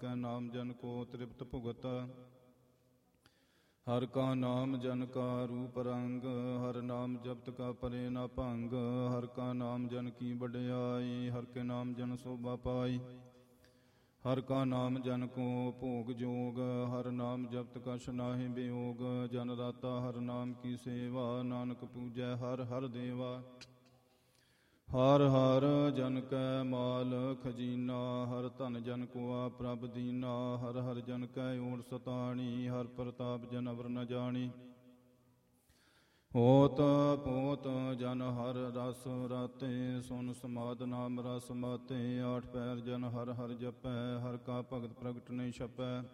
ਕੈ ਨਾਮ ਜਨ ਕੋ ਤ੍ਰਿਪਤ ਭੁਗਤ। ਹਰ ਕਾ ਨਾਮ ਜਨ ਕਾ ਰੂਪ ਰੰਗ, ਹਰ ਨਾਮ ਜਪਤ ਕਾ ਪਰੇ ਨਾ ਭੰਗ। ਹਰ ਕਾ ਨਾਮ ਜਨ ਕੀ ਵਡਿਆਈ, ਹਰ ਕੇ ਨਾਮ ਜਨ ਸੋਭਾ ਪਾਈ। ਹਰ ਕਾ ਨਾਮ ਜਨ ਕੋ ਭੋਗ ਜੋਗ, ਹਰ ਨਾਮ ਜਪਤ ਕਛ ਨਾਹਿ ਬਿਯੋਗ। ਜਨ ਦਾਤਾ ਹਰ ਨਾਮ ਕੀ ਸੇਵਾ, ਨਾਨਕ ਪੂਜੈ ਹਰ ਹਰ ਦੇਵਾ। ਹਰ ਹਰ ਜਨ ਕੈ ਮਾਲ ਖਜੀਨਾ, ਹਰ ਧਨ ਜਨ ਕੋ ਆ ਪ੍ਰਭ ਦੀਨਾ। ਹਰ ਹਰ ਜਨ ਕੈ ਓਟ ਸਤਾਣੀ, ਹਰ ਪ੍ਰਤਾਪ ਜਨ ਅਵਰ ਨ ਜਾਣੀ। ਹੋਤ ਪੋਤ ਜਨ ਹਰ ਰਸ ਰਾਤੇ, ਸੁਨ ਸਮਾਦ ਨਾਮ ਰਸ ਮਾਤੇ। ਆਠ ਪੈਰ ਜਨ ਹਰ ਹਰ ਜਪੈ, ਹਰ ਕਾ ਭਗਤ ਪ੍ਰਗਟ ਨਹੀਂ ਛਪੈ।